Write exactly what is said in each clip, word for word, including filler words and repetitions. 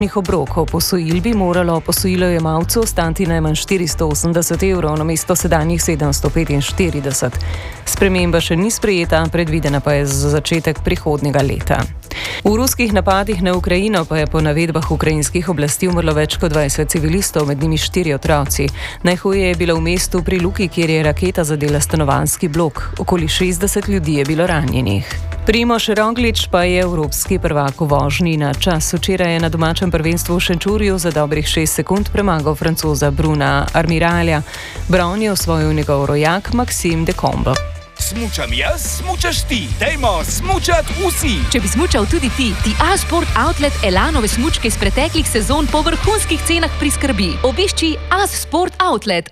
obrokov posojil bi moralo posojilojemalcu ostati najmanj štiristo osemdeset evrov namesto sedanjih sedemsto petinštirideset. Sprememba še ni sprejeta, predvidena pa je za začetek prihodnjega leta. V ruskih napadih na Ukrajino pa je po navedbah ukrajinskih oblasti umrlo več kot dvajset civilistov, med njimi štiri otroci. Najhuje je bilo v mestu pri Luki, kjer je raketa zadela stanovanjski blok. Okoli šestdeset ljudi je bilo ranjenih. Primož Roglič pa je evropski prvak v vožnji na čas. Včeraj je na domačem prvenstvu v Šenčurju za dobrih šest sekund premagal Francoza Bruna Armiralja. Brown je osvojil njegov rojak Maxime de Combe. Smučam jaz, smučaš ti. Dajmo smučat vsi. Če bi smučal tudi ti, ti A-Sport Outlet Elanove smučke iz preteklih sezon po vrhunskih cenah priskrbi. Obišči A-Sport Outlet.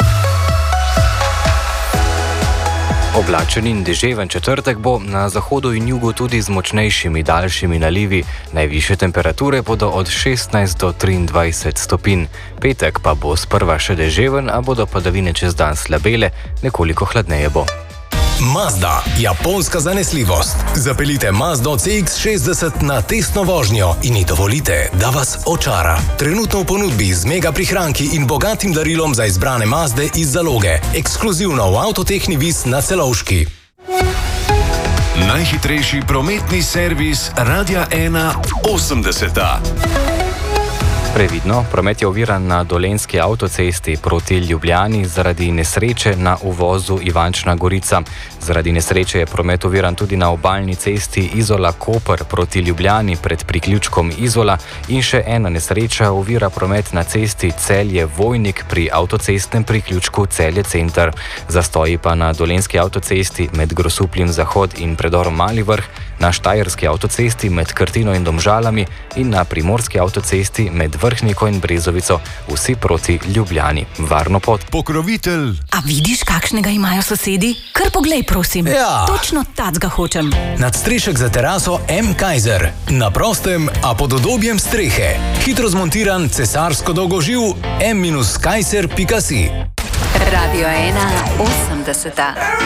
Oblačen in deževen četrtek bo, na zahodu in jugu tudi z močnejšimi daljšimi nalivi. Najvišje temperature bodo od šestnajst do triindvajset stopinj. Petek pa bo sprva še deževen, a bodo padavine čez dan slabele, nekoliko hladneje bo. Mazda, japonska zanesljivost. Zapeljite Mazdo C X šestdeset na testno vožnjo in ji dovolite, da vas očara. Trenutno v ponudbi z mega prihranki in bogatim darilom za izbrane Mazde iz zaloge. Ekskluzivno v Avtotehni Vis na Celovški. Najhitrejši prometni servis Radia ena osemdeseta. Previdno, promet je oviran na Dolenjski avtocesti proti Ljubljani zaradi nesreče na uvozu Ivančna Gorica. Zaradi nesreče je promet oviran tudi na obalni cesti Izola-Koper proti Ljubljani pred priključkom Izola in še ena nesreča ovira promet na cesti Celje-Vojnik pri avtocestnem priključku Celje-Center. Zastoji pa na Dolenjski avtocesti med Grosupljem Zahod in predorom Mali Vrh, na Štajerski avtocesti med Krtino in Domžalami in na Primorski avtocesti med Vrhniko in Brezovico, vsi proti Ljubljani. Varno pot. Pokrovitelj. A vidiš, kakšnega imajo sosedi? Kar poglej, prosim. Ja. Točno tacga hočem. Nadstrešek za teraso M. Kaiser. Na prostem, a pod udobjem strehe. Hitro zmontiran, cesarsko dolgoživ M Kaiser pika si. Radio ena osemdeseta.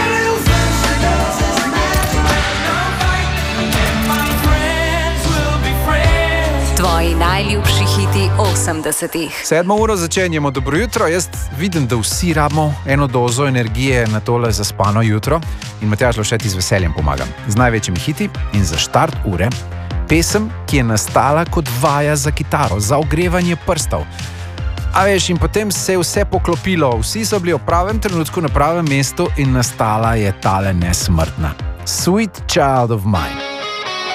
Tvoji najljubši hiti osemdesetih. Sedmo uro začenjamo. Dobro jutro. Jaz vidim, da vsi rabimo eno dozo energije na tole zaspano jutro in Matjaž Lovšet z veseljem pomagam. Z največjimi hiti in za štart ure pesem, ki je nastala kot vaja za kitaro, za ogrevanje prstov. A veš, in potem se je vse poklopilo. Vsi so bili v pravem trenutku na pravem mestu in nastala je tale nesmrtna Sweet Child of Mine.